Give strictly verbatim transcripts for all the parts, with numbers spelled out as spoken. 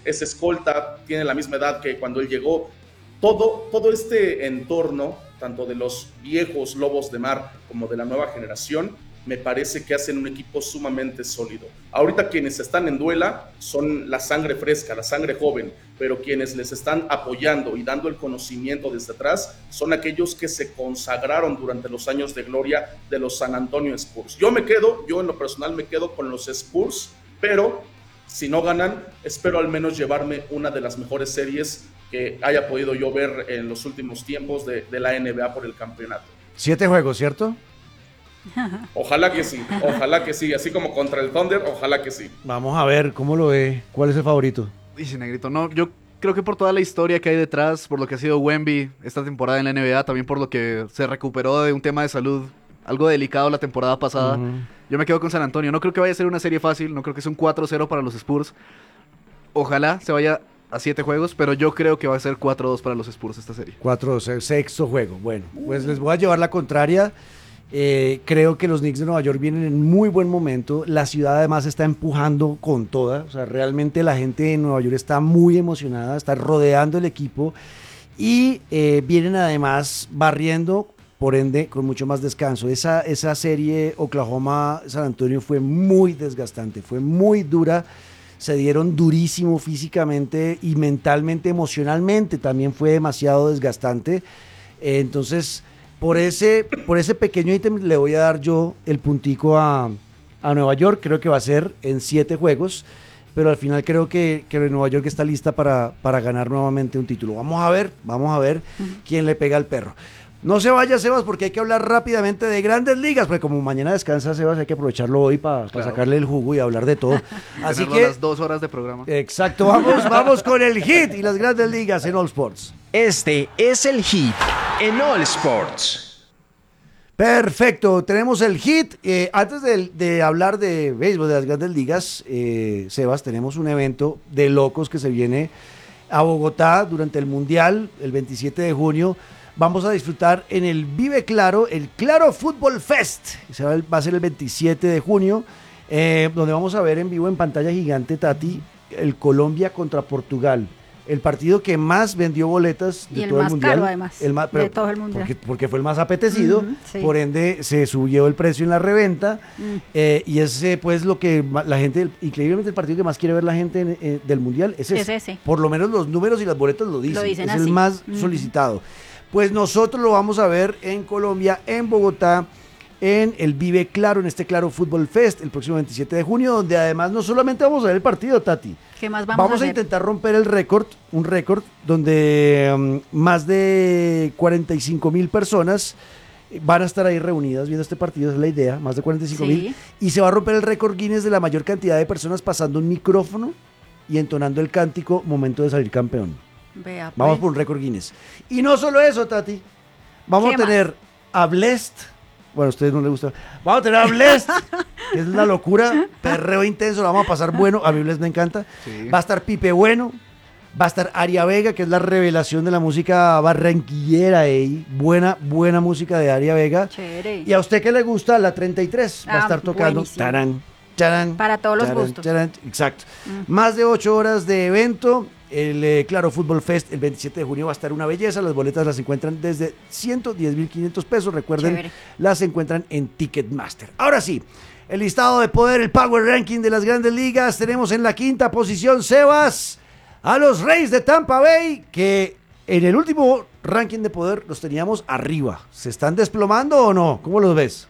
es escolta, tiene la misma edad que cuando él llegó. Todo, todo este entorno, tanto de los viejos Lobos de Mar como de la nueva generación, me parece que hacen un equipo sumamente sólido. Ahorita quienes están en duela son la sangre fresca, la sangre joven, pero quienes les están apoyando y dando el conocimiento desde atrás son aquellos que se consagraron durante los años de gloria de los San Antonio Spurs. Yo me quedo, yo en lo personal me quedo con los Spurs, pero si no ganan, espero al menos llevarme una de las mejores series que haya podido yo ver en los últimos tiempos de, de la N B A por el campeonato. Siete juegos, ¿cierto? Ojalá que sí, ojalá que sí, así como contra el Thunder, ojalá que sí. Vamos a ver, ¿cómo lo ve? ¿Cuál es el favorito? Dice Negrito, no, yo creo que por toda la historia que hay detrás, por lo que ha sido Wemby esta temporada en la N B A, también por lo que se recuperó de un tema de salud algo delicado la temporada pasada, uh-huh. Yo me quedo con San Antonio. No creo que vaya a ser una serie fácil, no creo que sea un cuatro cero para los Spurs. Ojalá se vaya a siete juegos, pero yo creo que va a ser cuatro dos para los Spurs esta serie. cuatro dos, sexto juego. Bueno, pues les voy a llevar la contraria. Eh, creo que los Knicks de Nueva York vienen en muy buen momento. La ciudad además está empujando con toda. O sea, realmente la gente de Nueva York está muy emocionada, está rodeando el equipo y eh, vienen además barriendo, por ende, con mucho más descanso. Esa, esa serie Oklahoma-San Antonio fue muy desgastante, fue muy dura. Se dieron durísimo físicamente y mentalmente, emocionalmente también fue demasiado desgastante. Eh, entonces, por ese, por ese pequeño ítem le voy a dar yo el puntico a, a Nueva York. Creo que va a ser en siete juegos, pero al final creo que, que Nueva York está lista para, para ganar nuevamente un título. Vamos a ver, vamos a ver uh-huh. quién le pega al perro. No se vaya, Sebas, porque hay que hablar rápidamente de Grandes Ligas, porque como mañana descansa Sebas, hay que aprovecharlo hoy para claro. sacarle el jugo y hablar de todo. Así que las dos horas de programa. Exacto, vamos, vamos con el hit y las Grandes Ligas en All Sports. Este es el hit en All Sports. Perfecto, tenemos el hit. Eh, antes de, de hablar de béisbol, de las Grandes Ligas, eh, Sebas, tenemos un evento de locos que se viene a Bogotá durante el Mundial, el veintisiete de junio. Vamos a disfrutar en el Vive Claro, el Claro Fútbol Fest. Va a ser el veintisiete de junio, eh, donde vamos a ver en vivo en pantalla gigante, Tati, el Colombia contra Portugal. El partido que más vendió boletas de y el todo el más Mundial. Caro, además, el más, pero, de todo el Mundial. Porque, porque fue el más apetecido, uh-huh, sí. Por ende se subió el precio en la reventa, uh-huh. eh, y ese pues lo que la gente, increíblemente el partido que más quiere ver la gente en, eh, del Mundial es ese. Es ese. Por lo menos los números y las boletas lo dicen, lo dicen es así. el más uh-huh. solicitado. Pues nosotros lo vamos a ver en Colombia, en Bogotá, en el Vive Claro, en este Claro Fútbol Fest, el próximo veintisiete de junio, donde además no solamente vamos a ver el partido, Tati. ¿Qué más vamos, vamos a a, a intentar romper el récord, un récord donde um, más de cuarenta y cinco mil personas van a estar ahí reunidas viendo este partido, es la idea, más de cuarenta y cinco mil, sí. Y se va a romper el récord Guinness de la mayor cantidad de personas pasando un micrófono y entonando el cántico momento de salir campeón. Vea, pues. Vamos por un récord Guinness. Y no solo eso, Tati. Vamos a tener más? a Blessed. Bueno, a ustedes no les gusta. Vamos a tener a Blessed, que es la locura. Perreo intenso, lo vamos a pasar bueno. A mí Blessed me encanta. Sí. Va a estar Pipe Bueno. Va a estar Aria Vega, que es la revelación de la música barranquillera. Ahí. Buena, buena música de Aria Vega. Chévere. Y a usted que le gusta, la treinta y tres. Va ah, a estar tocando. Buenísimo. Tarán, tarán, para todos los tarán, gustos. Tarán, exacto. Mm. Más de ocho horas de evento. El eh, Claro Fútbol Fest el veintisiete de junio va a estar una belleza. Las boletas las encuentran desde ciento diez mil quinientos pesos. Recuerden, Chévere. Las encuentran en Ticketmaster. Ahora sí, el listado de poder, el Power Ranking de las Grandes Ligas. Tenemos en la quinta posición, Sebas, a los Rays de Tampa Bay, que en el último ranking de poder los teníamos arriba. ¿Se están desplomando o no? ¿Cómo los ves?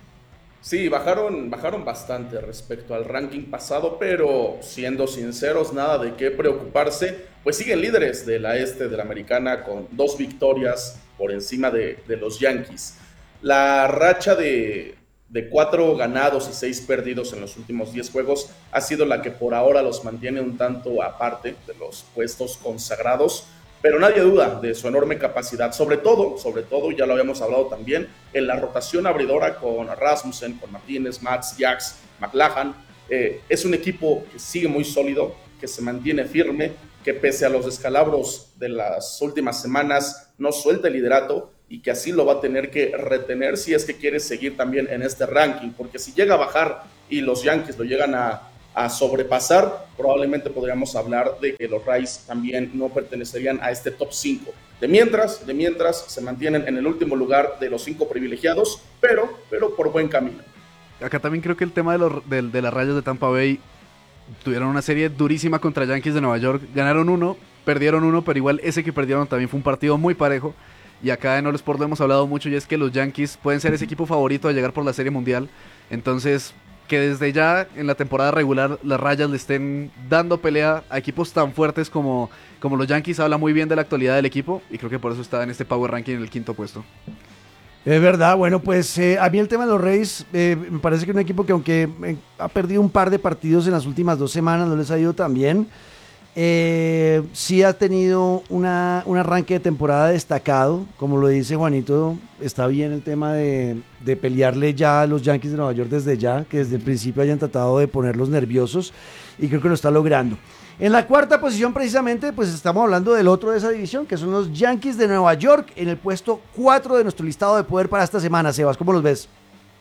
Sí, bajaron, bajaron bastante respecto al ranking pasado, pero siendo sinceros, nada de qué preocuparse, pues siguen líderes de la este de la Americana con dos victorias por encima de, de los Yankees. La racha de, de cuatro ganados y seis perdidos en los últimos diez juegos ha sido la que por ahora los mantiene un tanto aparte de los puestos consagrados, pero nadie duda de su enorme capacidad, sobre todo, sobre todo, ya lo habíamos hablado también, en la rotación abridora con Rasmussen, con Martínez, Matz, Jax, McLachlan. Eh, es un equipo que sigue muy sólido, que se mantiene firme, que pese a los descalabros de las últimas semanas no suelta el liderato y que así lo va a tener que retener si es que quiere seguir también en este ranking, porque si llega a bajar y los Yankees lo llegan a, a sobrepasar, probablemente podríamos hablar de que los Rays también no pertenecerían a este top cinco. De mientras, de mientras se mantienen en el último lugar de los cinco privilegiados, pero, pero por buen camino. Acá también creo que el tema de, los, de, de las Rayas de Tampa Bay, tuvieron una serie durísima contra Yankees de Nueva York, ganaron uno, perdieron uno, pero igual ese que perdieron también fue un partido muy parejo. Y acá en All Sport lo hemos hablado mucho, y es que los Yankees pueden ser ese equipo favorito a llegar por la Serie Mundial. Entonces, que desde ya en la temporada regular las Rayas le estén dando pelea a equipos tan fuertes como, como los Yankees, habla muy bien de la actualidad del equipo, y creo que por eso está en este Power Ranking en el quinto puesto. Es verdad, bueno, pues eh, a mí el tema de los Rays eh, me parece que es un equipo que aunque eh, ha perdido un par de partidos en las últimas dos semanas, no les ha ido tan bien. Eh, sí ha tenido una, un arranque de temporada destacado, como lo dice Juanito, está bien el tema de, de pelearle ya a los Yankees de Nueva York desde ya, que desde el principio hayan tratado de ponerlos nerviosos, y creo que lo está logrando. En la cuarta posición precisamente, pues estamos hablando del otro de esa división, que son los Yankees de Nueva York, en el puesto cuatro de nuestro listado de poder para esta semana. Sebas, ¿cómo los ves?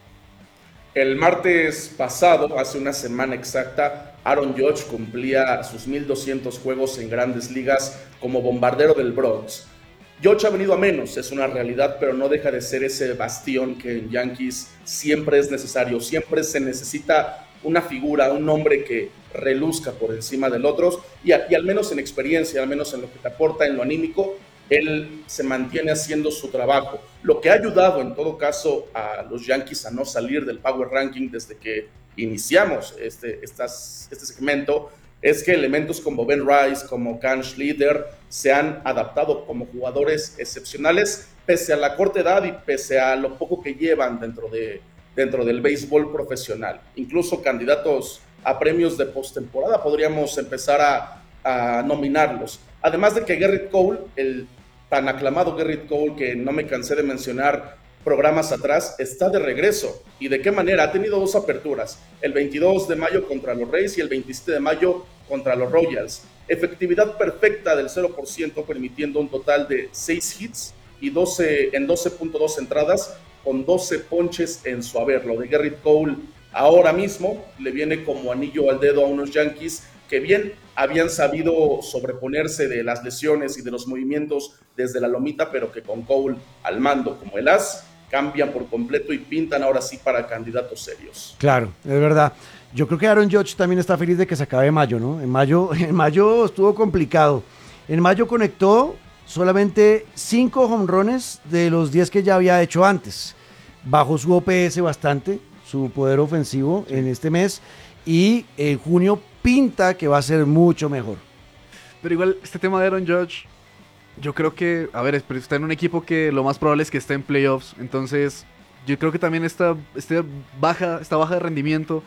El martes pasado, hace una semana exacta, Aaron Judge cumplía sus mil doscientos juegos en Grandes Ligas como bombardero del Bronx. Judge ha venido a menos, es una realidad, pero no deja de ser ese bastión que en Yankees siempre es necesario. Siempre se necesita una figura, un hombre que reluzca por encima del otro, y, a, y al menos en experiencia, al menos en lo que te aporta, en lo anímico, él se mantiene haciendo su trabajo. Lo que ha ayudado en todo caso a los Yankees a no salir del Power Ranking desde que iniciamos este, estas, este segmento es que elementos como Ben Rice, como Can Schlieder se han adaptado como jugadores excepcionales pese a la corta edad y pese a lo poco que llevan dentro, de, dentro del béisbol profesional. Incluso candidatos a premios de postemporada podríamos empezar a, a nominarlos. Además de que Gerrit Cole, el tan aclamado Gerrit Cole que no me cansé de mencionar programas atrás, está de regreso. ¿Y de qué manera? Ha tenido dos aperturas, el veintidós de mayo contra los Rays y el veintisiete de mayo contra los Royals. Efectividad perfecta del cero por ciento, permitiendo un total de seis hits y doce, en doce punto dos entradas, con doce ponches en su haber. Lo de Gerrit Cole ahora mismo le viene como anillo al dedo a unos Yankees que bien habían sabido sobreponerse de las lesiones y de los movimientos desde la lomita, pero que con Cole al mando como el as, cambian por completo y pintan ahora sí para candidatos serios. Claro, es verdad. Yo creo que Aaron Judge también está feliz de que se acabe mayo, ¿no? En mayo, en mayo estuvo complicado. En mayo conectó solamente cinco jonrones de los diez que ya había hecho antes. Bajó su O P S bastante, su poder ofensivo en este mes, y en junio pinta que va a ser mucho mejor. Pero igual, este tema de Aaron Judge, yo creo que, a ver, está en un equipo que lo más probable es que esté en playoffs, entonces yo creo que también esta, esta, baja, esta baja de rendimiento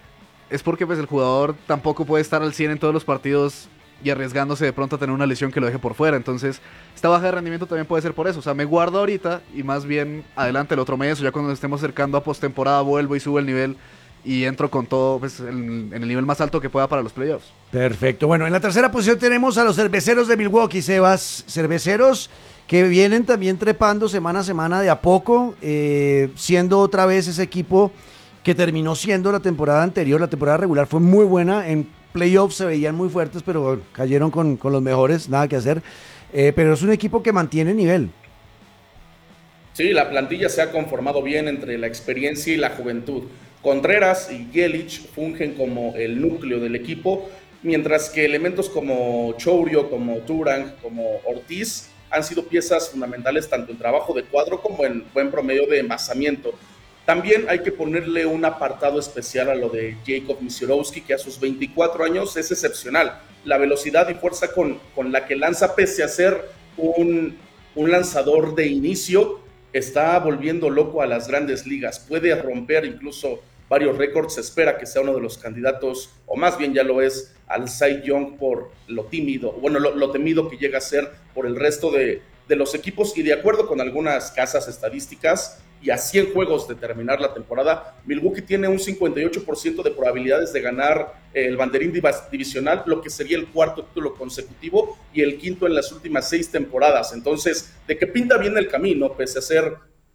es porque pues el jugador tampoco puede estar al cien en todos los partidos y arriesgándose de pronto a tener una lesión que lo deje por fuera. Entonces, esta baja de rendimiento también puede ser por eso. O sea, me guardo ahorita y más bien adelante el otro mes, o ya cuando nos estemos acercando a postemporada, vuelvo y subo el nivel y entro con todo pues, en, en el nivel más alto que pueda para los playoffs. Perfecto. Bueno, en la tercera posición tenemos a los Cerveceros de Milwaukee, Sebas. Cerveceros que vienen también trepando semana a semana de a poco, eh, siendo otra vez ese equipo que terminó siendo la temporada anterior. La temporada regular fue muy buena, en playoffs se veían muy fuertes, pero cayeron con, con los mejores, nada que hacer. Eh, pero es un equipo que mantiene nivel. Sí, la plantilla se ha conformado bien entre la experiencia y la juventud. Contreras y Yelich fungen como el núcleo del equipo, mientras que elementos como Chourio, como Turang, como Ortiz han sido piezas fundamentales tanto en trabajo de cuadro como en buen promedio de envasamiento. También hay que ponerle un apartado especial a lo de Jacob Misiorowski, que a sus veinticuatro años es excepcional. La velocidad y fuerza con, con la que lanza, pese a ser un, un lanzador de inicio, está volviendo loco a las grandes ligas. Puede romper incluso varios récords. Se espera que sea uno de los candidatos, o más bien ya lo es, al Cy Young por lo tímido, bueno, lo, lo temido que llega a ser por el resto de, de los equipos. Y de acuerdo con algunas casas estadísticas, y a cien juegos de terminar la temporada, Milwaukee tiene un cincuenta y ocho por ciento de probabilidades de ganar el banderín divisional, lo que sería el cuarto título consecutivo y el quinto en las últimas seis temporadas. Entonces, de que pinta bien el camino, pese a ser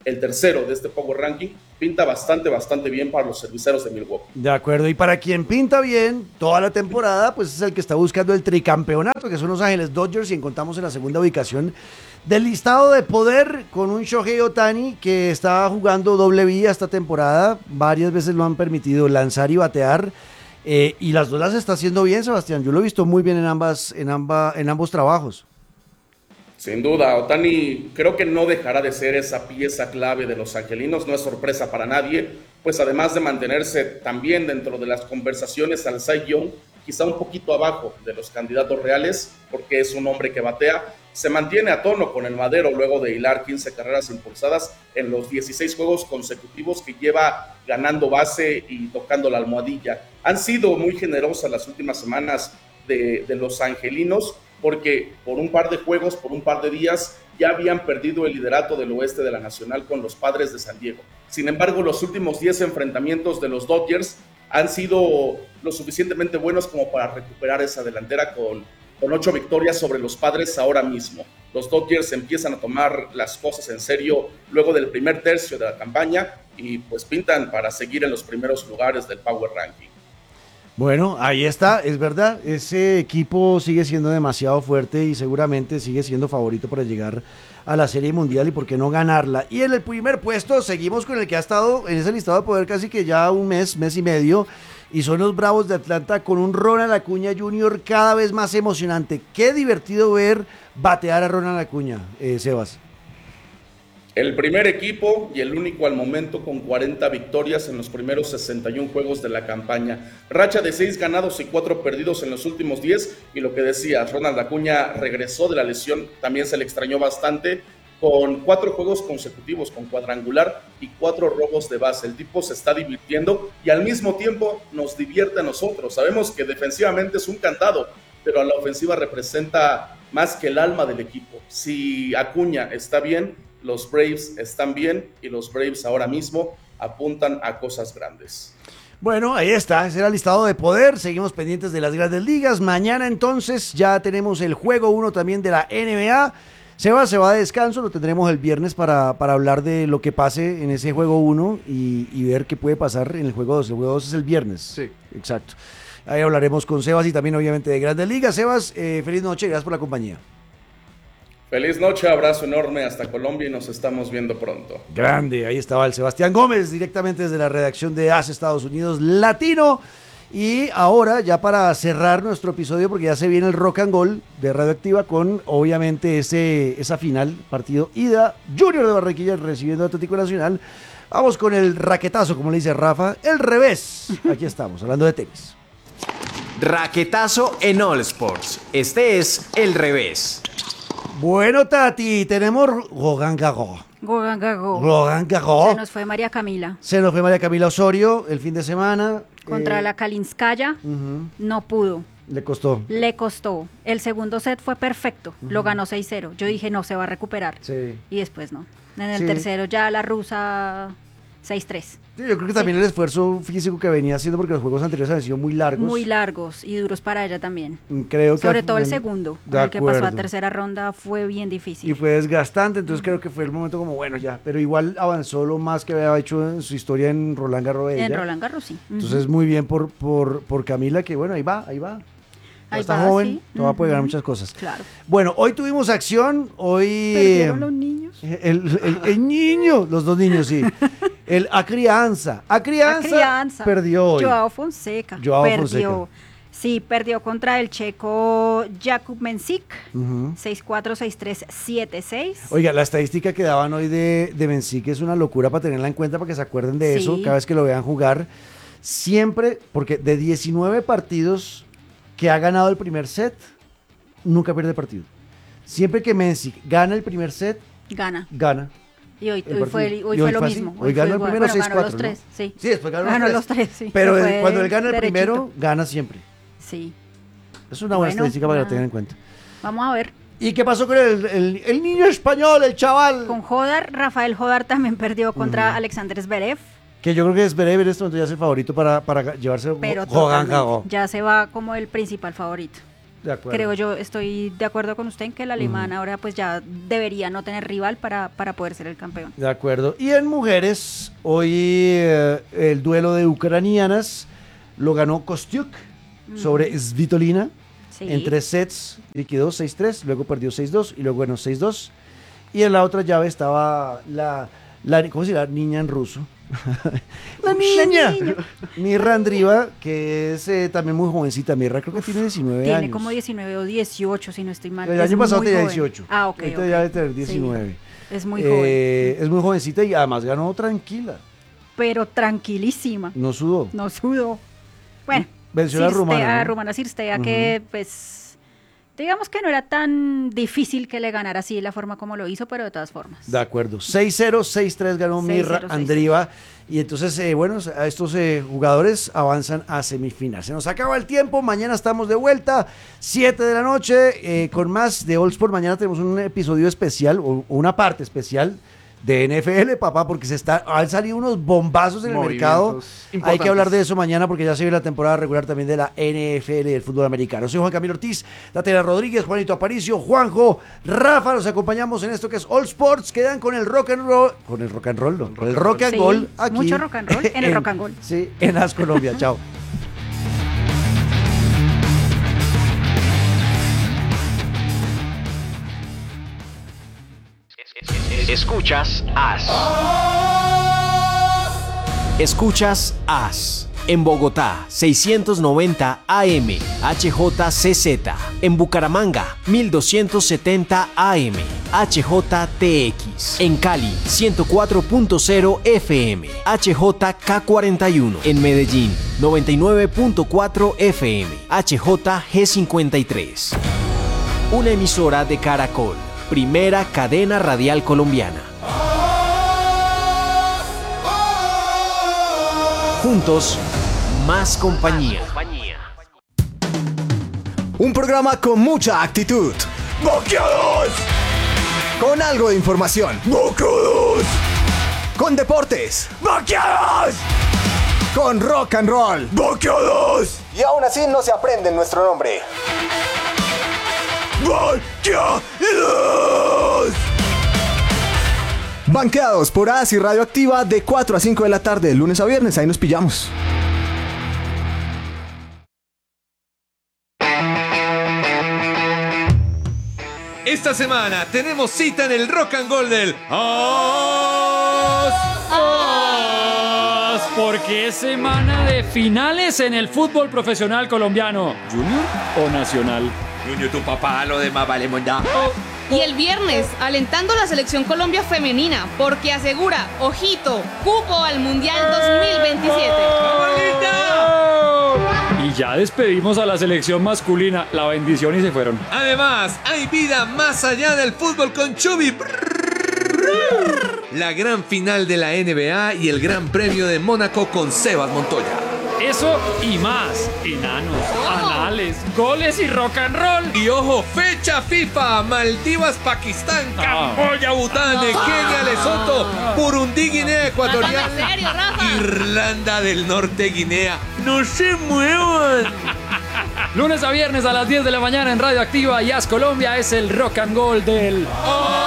el tercero de este Power Ranking, pinta bastante, bastante bien para los cerveceros de Milwaukee. De acuerdo, y para quien pinta bien toda la temporada, pues es el que está buscando el tricampeonato, que son Los Ángeles Dodgers, y encontramos en la segunda ubicación del listado de poder con un Shohei Ohtani que está jugando doble vía esta temporada, varias veces lo han permitido lanzar y batear, eh, y las dos las está haciendo bien, Sebastián. Yo lo he visto muy bien en, ambas, en, amba, en ambos trabajos. Sin duda, Ohtani creo que no dejará de ser esa pieza clave de los angelinos, no es sorpresa para nadie, pues además de mantenerse también dentro de las conversaciones al Cy Young, quizá un poquito abajo de los candidatos reales, porque es un hombre que batea, se mantiene a tono con el madero luego de hilar quince carreras impulsadas en los dieciséis juegos consecutivos que lleva ganando base y tocando la almohadilla. Han sido muy generosas las últimas semanas de, de los angelinos, porque por un par de juegos, por un par de días, ya habían perdido el liderato del oeste de la Nacional con los Padres de San Diego. Sin embargo, los últimos diez enfrentamientos de los Dodgers han sido lo suficientemente buenos como para recuperar esa delantera con, con ocho victorias sobre los Padres ahora mismo. Los Dodgers empiezan a tomar las cosas en serio luego del primer tercio de la campaña y pues pintan para seguir en los primeros lugares del Power Ranking. Bueno, ahí está, es verdad, ese equipo sigue siendo demasiado fuerte y seguramente sigue siendo favorito para llegar a la Serie Mundial y por qué no ganarla. Y en el primer puesto seguimos con el que ha estado en ese listado de poder casi que ya un mes, mes y medio, y son los Bravos de Atlanta con un Ronald Acuña junior cada vez más emocionante. Qué divertido ver batear a Ronald Acuña, eh, Sebas. El primer equipo y el único al momento con cuarenta victorias en los primeros sesenta y uno juegos de la campaña. Racha de seis ganados y cuatro perdidos en los últimos diez. Y lo que decía, Ronald Acuña regresó de la lesión, también se le extrañó bastante, con cuatro juegos consecutivos con cuadrangular y cuatro robos de base. El tipo se está divirtiendo y al mismo tiempo nos divierte a nosotros. Sabemos que defensivamente es un cantado, pero a la ofensiva representa más que el alma del equipo. Si Acuña está bien, los Braves están bien y los Braves ahora mismo apuntan a cosas grandes. Bueno, ahí está, ese era el listado de poder, seguimos pendientes de las grandes ligas. Mañana entonces ya tenemos el juego uno también de la N B A. Seba se va a descanso, lo tendremos el viernes para, para hablar de lo que pase en ese juego uno y, y ver qué puede pasar en el juego dos. El juego dos es el viernes. Sí. Exacto. Ahí hablaremos con Sebas y también obviamente de grandes ligas. Sebas, eh, feliz noche, gracias por la compañía. Feliz noche, abrazo enorme hasta Colombia y nos estamos viendo pronto. Grande, ahí estaba el Sebastián Gómez, directamente desde la redacción de A S Estados Unidos Latino. Y ahora, ya para cerrar nuestro episodio, porque ya se viene el Rock and Gold de Radioactiva con, obviamente, ese, esa final, partido ida, Junior de Barranquilla recibiendo Atlético Nacional. Vamos con el raquetazo, como le dice Rafa, el revés. Aquí estamos, hablando de tenis. Raquetazo en All Sports. Este es el revés. Bueno, Tati, tenemos Roland Garros. Roland Garros. Roland Garros. Se nos fue María Camila. Se nos fue María Camila Osorio el fin de semana. Contra eh, la Kalinskaya. uh-huh. No pudo. Le costó. Le costó. El segundo set fue perfecto. Uh-huh. Lo ganó seis cero. Yo dije, no, se va a recuperar. Sí. Y después no. En el Sí. tercero ya la rusa seis tres. Sí, yo creo que también sí. El esfuerzo físico que venía haciendo, porque los juegos anteriores han sido muy largos. Muy largos y duros para ella también. Creo que Sobre al todo el final- segundo. De El que pasó a acuerdo. tercera ronda fue bien difícil. Y fue desgastante, entonces creo que fue el momento como, bueno, ya. Pero igual avanzó lo más que había hecho en su historia en Roland Garros. En ella. Roland Garros, sí. Ujú. Entonces muy bien por, por, por Camila, que bueno, ahí va, ahí va. Ahí Está va, joven, sí. todavía puede ganar Ujú. muchas cosas. Claro. Bueno, hoy tuvimos acción, hoy... Perdieron los niños. El, el- el niño, los dos niños, sí. El Acrianza. Acrianza, Crianza. perdió hoy. Joao Fonseca. Joao perdió. Fonseca. Sí, perdió contra el checo Jakub Mensik. Ujú. seis cuatro, seis tres, siete seis. Oiga, la estadística que daban hoy de, de Mencic es una locura para tenerla en cuenta, para que se acuerden de Sí. eso cada vez que lo vean jugar. Siempre, porque de diecinueve partidos que ha ganado el primer set, nunca pierde partido. Siempre que Mencic gana el primer set, Gana. gana. Y hoy, el hoy fue, partido. hoy Y fue lo fue así. mismo. Hoy fue ganó el igual. primero Bueno, seis ganó cuatro, los tres, ¿no? sí. Sí, después ganó, Ganó los los tres. tres, sí. Pero Se fue cuando él gana el derechito. primero, gana siempre. Sí. Es una buena Bueno, estadística para que la ah. tengan en cuenta. Vamos a ver. ¿Y qué pasó con el, el- el niño español, el chaval? Con Jodar, Rafael Jodar también perdió contra Alexander Zverev. Que yo creo que es Zverev en este momento ya es el favorito para, para llevarse Pero Roland totalmente, Garros. ya se va como el principal favorito. De acuerdo. Creo yo, estoy de acuerdo con usted en que el alemán uh-huh. ahora pues ya debería no tener rival para, para poder ser el campeón. De acuerdo. Y en mujeres, hoy eh, el duelo de ucranianas lo ganó Kostiuk uh-huh. sobre Svitolina sí. en tres sets, liquidó seis tres, luego perdió seis dos y luego ganó seis dos. Y en la otra llave estaba la, la ¿cómo se llama? Niña en ruso. La niña, niña. Mirra Andriva, que es eh, también muy jovencita. Mirra creo que tiene diecinueve tiene años. Tiene como diecinueve o dieciocho, si no estoy mal. El año pasado tenía dieciocho. Ah, ok. Ahorita okay. ya debe tener diecinueve. Sí. Es muy eh, joven. Es muy jovencita y además ganó tranquila. Pero tranquilísima. No sudó. No sudó. Bueno, venció a la rumana. ¿no? Rumana Cirstea, uh-huh. que pues... digamos que no era tan difícil que le ganara así de la forma como lo hizo, pero de todas formas. De acuerdo. seis cero, seis tres ganó Mirra Andriva. Y entonces, eh, bueno, a estos eh, jugadores avanzan a semifinal. Se nos acaba el tiempo. Mañana estamos de vuelta. siete de la noche. Eh, con más de All Sport. Mañana tenemos un episodio especial, o una parte especial de N F L, papá, porque se está, han salido unos bombazos en el mercado. Hay que hablar de eso mañana porque ya se viene la temporada regular también de la N F L del fútbol americano. Soy Juan Camilo Ortiz, Tatiana Rodríguez, Juanito Aparicio, Juanjo, Rafa, los acompañamos en esto que es All Sports. Quedan con el rock and roll, con el rock and roll, no, con el rock and roll sí, aquí. Mucho rock and roll en, en el rock and roll. Sí, en As Colombia. Chao. Escuchas As. Escuchas As. En Bogotá, seiscientos noventa A M, H J C Z. En Bucaramanga, mil doscientos setenta A M, H J T X. En Cali, ciento cuatro punto cero F M, H J K cuarenta y uno. En Medellín, noventa y nueve punto cuatro F M, H J G cincuenta y tres. Una emisora de Caracol. Primera cadena radial colombiana. Juntos, más compañía. Un programa con mucha actitud. ¡Boqueados! Con algo de información. ¡Boqueados! Con deportes. ¡Boqueados! Con rock and roll. ¡Boqueados! Y aún así no se aprende nuestro nombre. ¡Banqueados! Banqueados por As y Radioactiva de cuatro a cinco de la tarde, de lunes a viernes. Ahí nos pillamos. Esta semana tenemos cita en el Rock and Roll del As. As, porque es semana de finales en el fútbol profesional colombiano. ¿Junior o nacional? Junior, tu papá, lo demás vale mondá. Y el viernes, alentando a la selección Colombia femenina, porque asegura, ojito, cupo al Mundial dos mil veintisiete. Y ya despedimos a la selección masculina, la bendición y se fueron. Además, hay vida más allá del fútbol con Chubby. La gran final de la N B A y el Gran Premio de Mónaco con Sebas Montoya. Eso y más, enanos, anales, goles y rock and roll. Y ojo, fecha FIFA, Maldivas, Pakistán, ah. Camboya, Bután, ah. Kenia, Lesoto, ah. Burundi, Guinea Ecuatorial, serio, Irlanda del Norte, Guinea. ¡No se muevan! Lunes a viernes a las diez de la mañana en Radioactiva y As Colombia es el rock and roll del... Oh.